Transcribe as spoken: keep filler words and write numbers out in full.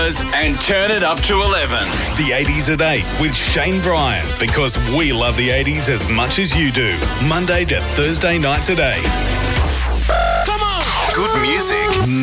And turn it up to eleven. The eighties at eight with Shane Bryan, because we love the eighties as much as you do. Monday to Thursday nights at eight. Come on! Good music.